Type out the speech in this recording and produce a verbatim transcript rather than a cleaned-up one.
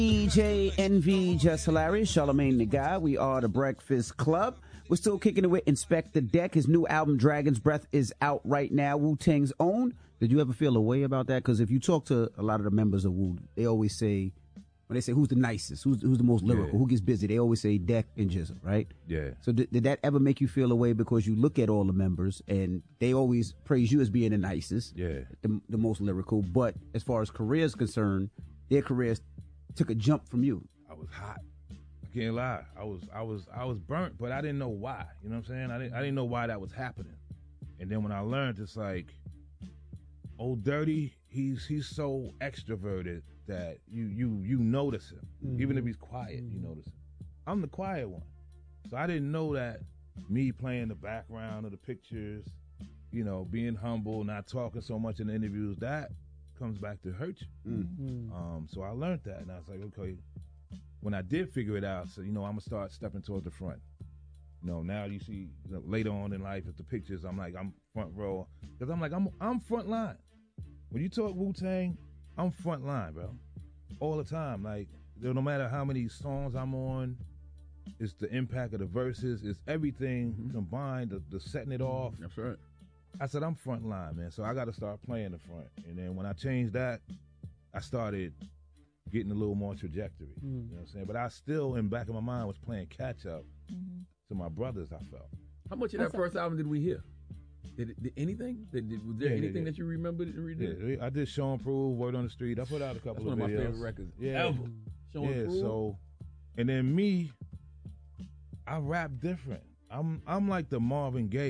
D J Envy, Just Hilarious, Charlamagne the Guy. We are the Breakfast Club. We're still kicking it with Inspect the Deck. His new album, Dragon's Breath, is out right now. Wu-Tang's own. Did you ever feel a way about that? Because if you talk to a lot of the members of Wu, they always say, when they say who's the nicest, who's who's the most lyrical, Yeah. who gets busy, they always say Deck and Jizzle, right? Yeah. So did, did that ever make you feel a way because you look at all the members and they always praise you as being the nicest, Yeah. the, the most lyrical, but as far as career is concerned, their careers took a jump from you. I was hot. I can't lie. I was I was I was burnt, but I didn't know why. You know what I'm saying? I didn't I didn't know why that was happening. And then when I learned, it's like, Old Dirty, he's he's so extroverted that you you you notice him. Mm-hmm. Even if he's quiet, you notice him. I'm the quiet one. So I didn't know that me playing the background of the pictures, you know, being humble, not talking so much in the interviews, that comes back to hurt you. Mm-hmm. Um, so I learned that, and I was like, okay. When I did figure it out, so you know, I'm gonna start stepping towards the front. You know, now you see, you know, later on in life, at the pictures, I'm like, I'm front row, because I'm like, I'm I'm front line. When you talk Wu-Tang, I'm front line, bro, all the time. Like, no matter how many songs I'm on, it's the impact of the verses, it's everything mm-hmm. combined, the, the setting it off. That's right. I said, I'm front line, man, so I got to start playing the front. And then when I changed that, I started getting a little more trajectory. Mm. You know what I'm saying? But I still, in the back of my mind, was playing catch up mm-hmm. to my brothers, I felt. How much of that first album did we hear? Did, it, did anything? Did, did, was there yeah, anything yeah, yeah. that you remember? Yeah, I did Show and Prove, Word on the Street. I put out a couple That's of one videos. of my favorite records yeah. ever. Show yeah, and Prove. So, and then me, I rap different. I'm I'm like the Marvin Gaye